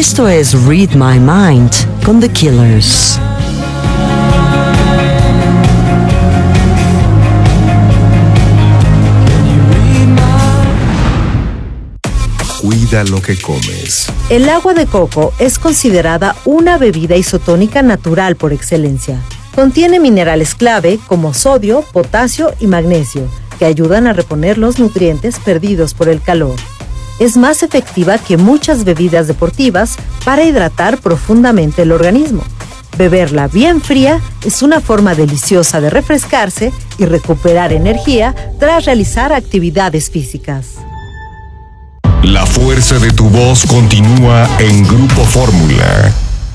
Esto es Read My Mind con The Killers. Cuida lo que comes. El agua de coco es considerada una bebida isotónica natural por excelencia. Contiene minerales clave como sodio, potasio y magnesio, que ayudan a reponer los nutrientes perdidos por el calor. Es más efectiva que muchas bebidas deportivas para hidratar profundamente el organismo. Beberla bien fría es una forma deliciosa de refrescarse y recuperar energía tras realizar actividades físicas. La fuerza de tu voz continúa en Grupo Fórmula.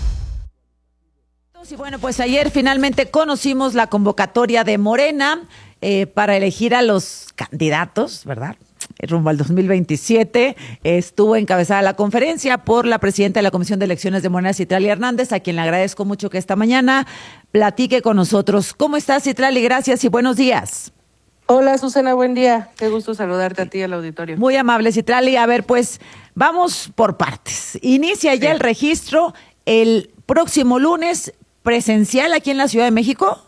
Y bueno, pues ayer finalmente conocimos la convocatoria de Morena para elegir a los candidatos, ¿verdad? Rumbo al 2027. Estuvo encabezada la conferencia por la presidenta de la Comisión de Elecciones de Morena, Citlali Hernández, a quien le agradezco mucho que esta mañana platique con nosotros. ¿Cómo estás, Citlali? Gracias y buenos días. Hola, Susana, buen día. Qué gusto saludarte a ti y al auditorio. Muy amable, Citlali. A ver, pues vamos por partes. Inicia ya el registro el próximo lunes presencial aquí en la Ciudad de México.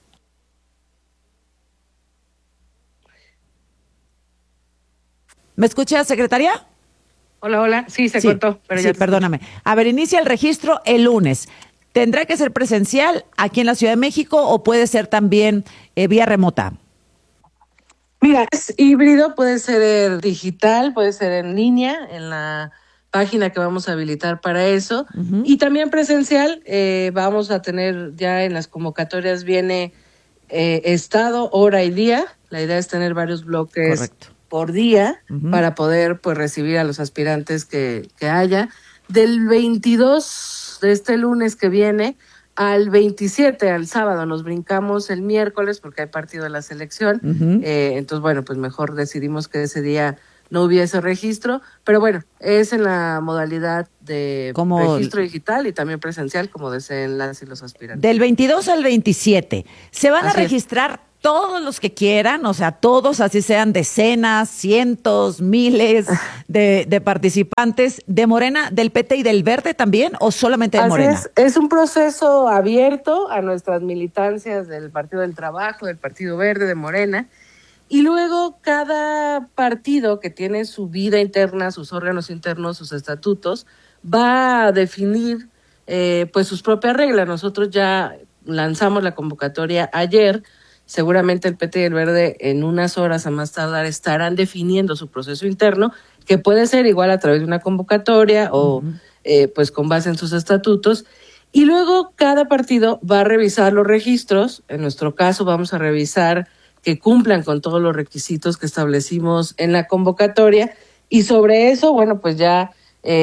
¿Me escucha, secretaria? Hola. Sí, se cortó. Pero ya perdóname. A ver, inicia el registro el lunes. ¿Tendrá que ser presencial aquí en la Ciudad de México o puede ser también vía remota? Mira, es híbrido, puede ser digital, puede ser en línea, en la página que vamos a habilitar para eso. Uh-huh. Y también presencial, vamos a tener ya en las convocatorias viene estado, hora y día. La idea es tener varios bloques. Correcto. Por día, uh-huh, para poder pues recibir a los aspirantes que haya. Del 22 de este lunes que viene al 27, al sábado, nos brincamos el miércoles porque hay partido de la selección. Uh-huh. Entonces, bueno, pues mejor decidimos que ese día no hubiese registro, pero bueno, es en la modalidad de registro digital y también presencial, como deseen las y los aspirantes. Del 22 al 27, ¿se van a registrar todos los que quieran? O sea, todos, así sean decenas, cientos, miles de participantes de Morena, del PT y del Verde también, ¿o solamente de Morena? Es un proceso abierto a nuestras militancias del Partido del Trabajo, del Partido Verde, de Morena, y luego cada partido que tiene su vida interna, sus órganos internos, sus estatutos, va a definir pues sus propias reglas. Nosotros ya lanzamos la convocatoria ayer. Seguramente el PT y el Verde en unas horas a más tardar estarán definiendo su proceso interno, que puede ser igual a través de una convocatoria o pues con base en sus estatutos. Y luego cada partido va a revisar los registros. En nuestro caso vamos a revisar que cumplan con todos los requisitos que establecimos en la convocatoria. Y sobre eso, bueno, pues ya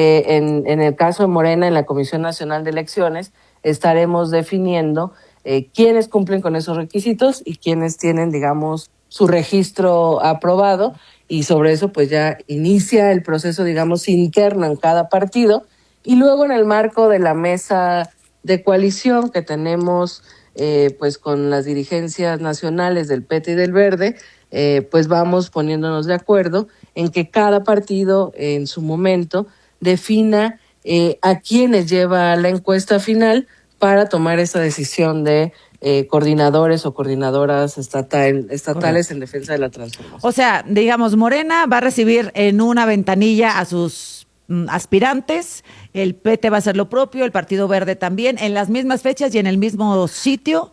en el caso de Morena, en la Comisión Nacional de Elecciones, estaremos definiendo quiénes cumplen con esos requisitos y quiénes tienen, digamos, su registro aprobado, y sobre eso pues ya inicia el proceso, digamos, interno en cada partido. Y luego en el marco de la mesa de coalición que tenemos pues con las dirigencias nacionales del PT y del Verde, pues vamos poniéndonos de acuerdo en que cada partido en su momento defina a quiénes lleva la encuesta final para tomar esa decisión de coordinadores o coordinadoras estatales en defensa de la transformación. O sea, digamos, Morena va a recibir en una ventanilla a sus aspirantes, el PT va a hacer lo propio, el Partido Verde también, en las mismas fechas y en el mismo sitio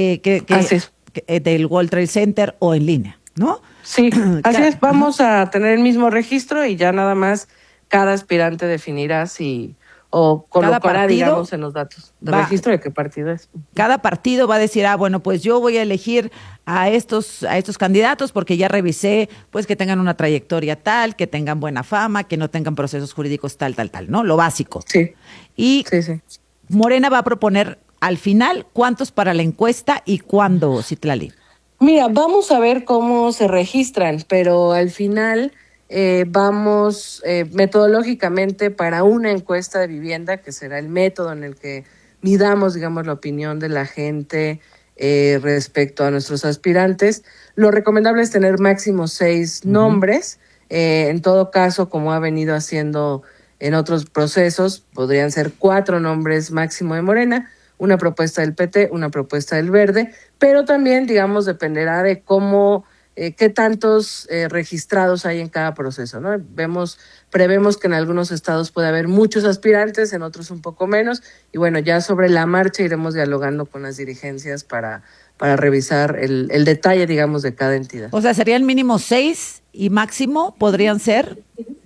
del World Trade Center o en línea, ¿no? Sí, así es, vamos a tener el mismo registro y ya nada más cada aspirante definirá si o colocará, digamos, en los datos de registro de qué partido es. Cada partido va a decir, bueno, pues yo voy a elegir a estos candidatos porque ya revisé, pues que tengan una trayectoria tal, que tengan buena fama, que no tengan procesos jurídicos tal, ¿no? Lo básico. Sí. Y sí. Morena va a proponer al final cuántos para la encuesta y cuándo, Citlali. Mira, vamos a ver cómo se registran, pero al final vamos metodológicamente para una encuesta de vivienda, que será el método en el que midamos, digamos, la opinión de la gente respecto a nuestros aspirantes. Lo recomendable es tener máximo 6 nombres. En todo caso, como ha venido haciendo En otros procesos podrían ser 4 nombres máximo de Morena, una propuesta del PT, una propuesta del Verde, pero también, digamos, dependerá de cómo, qué tantos registrados hay en cada proceso, ¿no? Prevemos que en algunos estados puede haber muchos aspirantes, en otros un poco menos, y bueno, ya sobre la marcha iremos dialogando con las dirigencias para revisar el detalle, digamos, de cada entidad. O sea, ¿serían mínimo 6 y máximo podrían ser?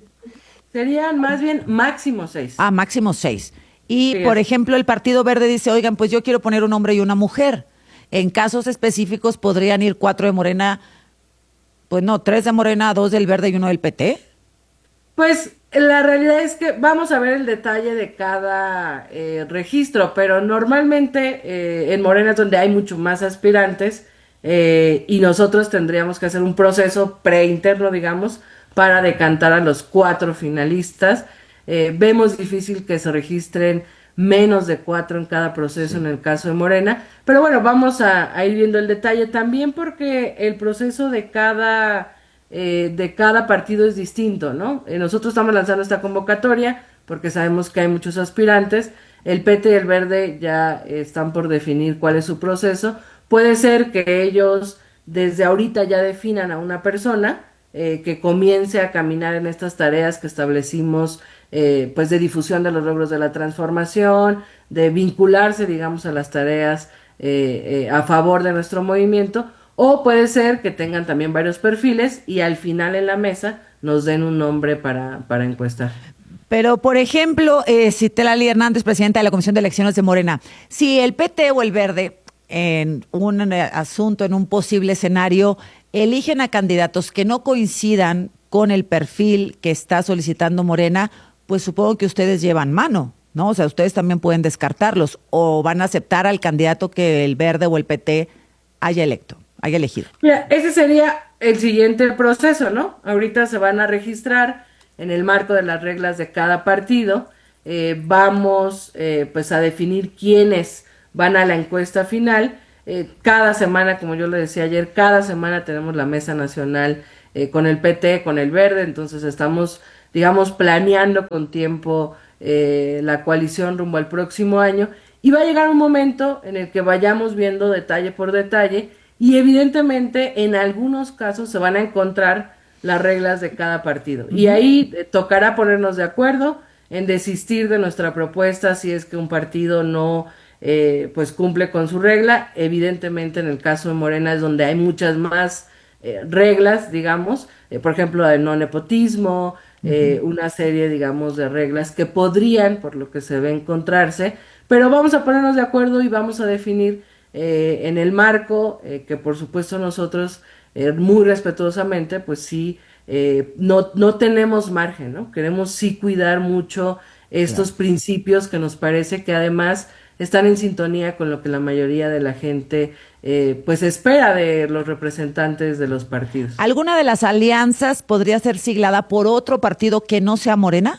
Serían más bien máximo 6. Ah, máximo 6. Y, Sí, por ejemplo, el Partido Verde dice, oigan, pues yo quiero poner un hombre y una mujer. En casos específicos podrían ir 4 de Morena, pues no, 3 de Morena, 2 del Verde y 1 del PT. Pues la realidad es que vamos a ver el detalle de cada registro, pero normalmente en Morena es donde hay mucho más aspirantes y nosotros tendríamos que hacer un proceso preinterno, digamos, para decantar a los 4 finalistas. Vemos difícil que se registren menos de 4 en cada proceso en el caso de Morena, pero bueno, vamos a ir viendo el detalle también porque el proceso de cada partido es distinto, ¿no? Nosotros estamos lanzando esta convocatoria porque sabemos que hay muchos aspirantes. El PT y el Verde ya están por definir cuál es su proceso. Puede ser que ellos desde ahorita ya definan a una persona que comience a caminar en estas tareas que establecimos, pues de difusión de los logros de la transformación, de vincularse, digamos, a las tareas a favor de nuestro movimiento. O puede ser que tengan también varios perfiles y al final en la mesa nos den un nombre para encuestar. Pero, por ejemplo, Citlali Hernández, presidenta de la Comisión de Elecciones de Morena, si el PT o el Verde, en un asunto, en un posible escenario, eligen a candidatos que no coincidan con el perfil que está solicitando Morena, pues supongo que ustedes llevan mano, ¿no? O sea, ustedes también pueden descartarlos o van a aceptar al candidato que el Verde o el PT haya elegido. Mira, ese sería el siguiente proceso, ¿no? Ahorita se van a registrar en el marco de las reglas de cada partido. Vamos pues a definir quiénes van a la encuesta final. Cada semana, como yo le decía ayer, cada semana tenemos la mesa nacional con el PT, con el Verde, entonces estamos, digamos, planeando con tiempo la coalición rumbo al próximo año y va a llegar un momento en el que vayamos viendo detalle por detalle y evidentemente en algunos casos se van a encontrar las reglas de cada partido y ahí tocará ponernos de acuerdo en desistir de nuestra propuesta si es que un partido no pues cumple con su regla. Evidentemente en el caso de Morena es donde hay muchas más reglas, digamos, por ejemplo el no nepotismo, una serie, digamos, de reglas que podrían, por lo que se ve, encontrarse, pero vamos a ponernos de acuerdo y vamos a definir en el marco que por supuesto nosotros muy respetuosamente pues sí no tenemos margen, ¿no? Queremos sí cuidar mucho estos principios que nos parece que además están en sintonía con lo que la mayoría de la gente pues espera de los representantes de los partidos. ¿Alguna de las alianzas podría ser siglada por otro partido que no sea Morena?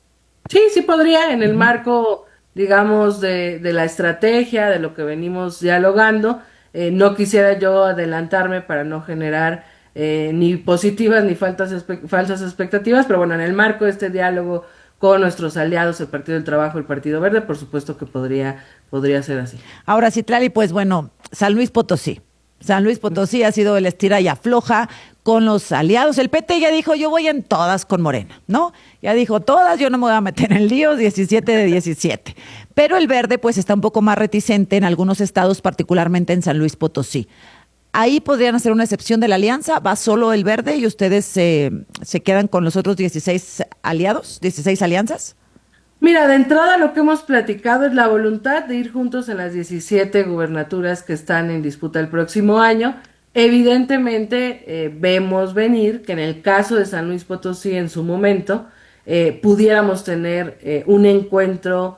Sí podría, en el marco, digamos, de la estrategia, de lo que venimos dialogando. No quisiera yo adelantarme para no generar ni positivas ni falsas expectativas, pero bueno, en el marco de este diálogo con nuestros aliados, el Partido del Trabajo, el Partido Verde, por supuesto que podría ser así. Ahora, Citlali, pues bueno, San Luis Potosí. San Luis Potosí ha sido el estira y afloja con los aliados. El PT ya dijo, yo voy en todas con Morena, ¿no? Ya dijo, todas, yo no me voy a meter en líos, 17 de 17. Pero el Verde, pues, está un poco más reticente en algunos estados, particularmente en San Luis Potosí. Ahí podrían hacer una excepción de la alianza, va solo el Verde y ustedes se quedan con los otros 16 aliados, 16 alianzas. Mira, de entrada lo que hemos platicado es la voluntad de ir juntos en las 17 gubernaturas que están en disputa el próximo año. Evidentemente vemos venir que en el caso de San Luis Potosí en su momento pudiéramos tener un encuentro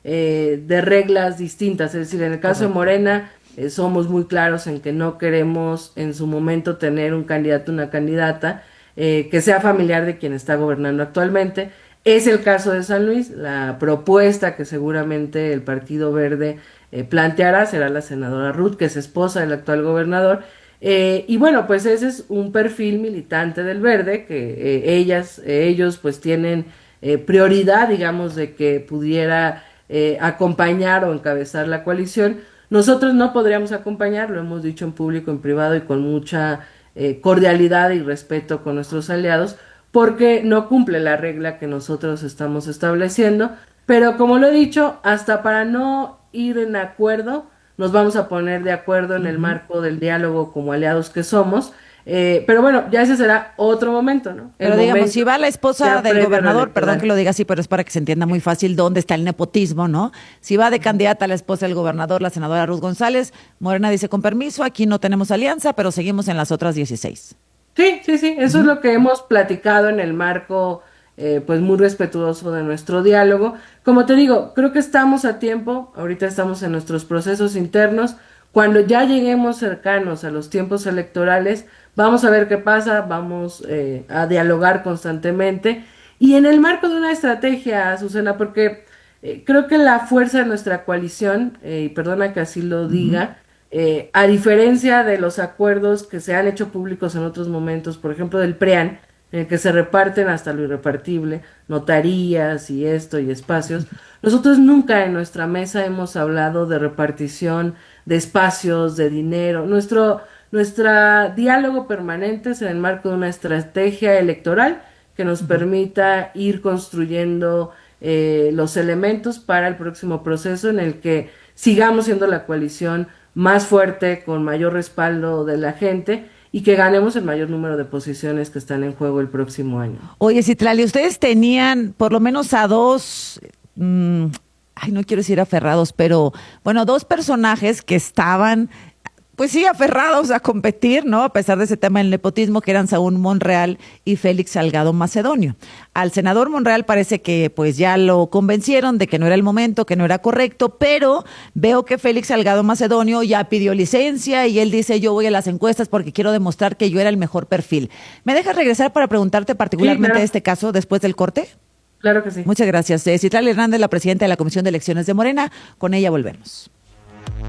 de reglas distintas, es decir, en el caso de Morena somos muy claros en que no queremos en su momento tener un candidato, una candidata que sea familiar de quien está gobernando actualmente. Es el caso de San Luis. La propuesta que seguramente el Partido Verde planteará será la senadora Ruth, que es esposa del actual gobernador. Y bueno, pues ese es un perfil militante del Verde que ellos pues tienen prioridad, digamos, de que pudiera acompañar o encabezar la coalición. Nosotros no podríamos acompañar, lo hemos dicho en público, en privado y con mucha cordialidad y respeto con nuestros aliados, porque no cumple la regla que nosotros estamos estableciendo, pero como lo he dicho, hasta para no ir en acuerdo, nos vamos a poner de acuerdo en el marco del diálogo como aliados que somos, pero bueno, ya ese será otro momento, ¿no? Pero digamos, si va la esposa del gobernador, perdón que lo diga así, pero es para que se entienda muy fácil dónde está el nepotismo, ¿no? Si va de candidata la esposa del gobernador, la senadora Ruth González, Morena dice, con permiso, aquí no tenemos alianza, pero seguimos en las otras 16. Sí, eso es lo que hemos platicado en el marco, pues muy respetuoso de nuestro diálogo. Como te digo, creo que estamos a tiempo, ahorita estamos en nuestros procesos internos, cuando ya lleguemos cercanos a los tiempos electorales, vamos a ver qué pasa, vamos a dialogar constantemente y en el marco de una estrategia, Azucena, porque creo que la fuerza de nuestra coalición, y perdona que así lo diga, a diferencia de los acuerdos que se han hecho públicos en otros momentos, por ejemplo del PRIAN, en el que se reparten hasta lo irrepartible, notarías y esto y espacios, nosotros nunca en nuestra mesa hemos hablado de repartición de espacios, de dinero. Nuestro diálogo permanente es en el marco de una estrategia electoral que nos permita ir construyendo los elementos para el próximo proceso en el que sigamos siendo la coalición más fuerte, con mayor respaldo de la gente y que ganemos el mayor número de posiciones que están en juego el próximo año. Oye, Citlali, ustedes tenían por lo menos a dos, no quiero decir aferrados, pero bueno, dos personajes que estaban, pues sí, aferrados a competir, ¿no? A pesar de ese tema del nepotismo, que eran Saúl Monreal y Félix Salgado Macedonio. Al senador Monreal parece que pues ya lo convencieron de que no era el momento, que no era correcto, pero veo que Félix Salgado Macedonio ya pidió licencia y él dice, yo voy a las encuestas porque quiero demostrar que yo era el mejor perfil. ¿Me dejas regresar para preguntarte particularmente de este caso después del corte? Claro que sí. Muchas gracias. Citlali Hernández, la presidenta de la Comisión de Elecciones de Morena. Con ella volvemos.